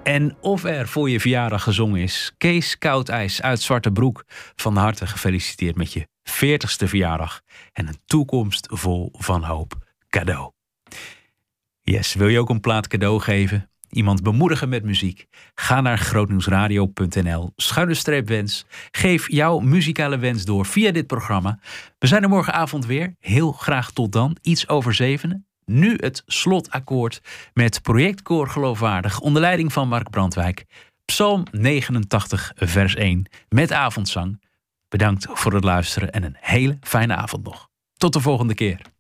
En of er voor je verjaardag gezongen is, Kees Koudijs uit Zwartebroek, van harte gefeliciteerd met je 40ste verjaardag en een toekomst vol van hoop cadeau. Yes, wil je ook een plaat cadeau geven? Iemand bemoedigen met muziek? Ga naar grootnieuwsradio.nl/wens. Geef jouw muzikale wens door via dit programma. We zijn er morgenavond weer. Heel graag tot dan. Iets over 7. Nu het slotakkoord met Projectkoor Geloofwaardig onder leiding van Mark Brandwijk. Psalm 89 vers 1 met avondzang. Bedankt voor het luisteren en een hele fijne avond nog. Tot de volgende keer.